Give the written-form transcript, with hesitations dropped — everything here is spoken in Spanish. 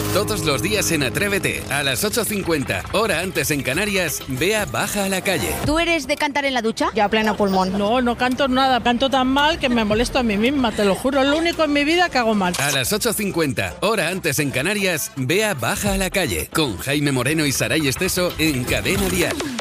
Todos los días en Atrévete, a las 8:50, hora antes en Canarias, Bea baja a la calle. ¿Tú eres de cantar en la ducha? Yo a pleno pulmón. No canto nada. Canto tan mal que me molesto a mí misma, te lo juro. Es lo único en mi vida que hago mal. A las 8:50, hora antes en Canarias, Bea baja a la calle. Con Jaime Moreno y Saray Esteso en Cadena Dial.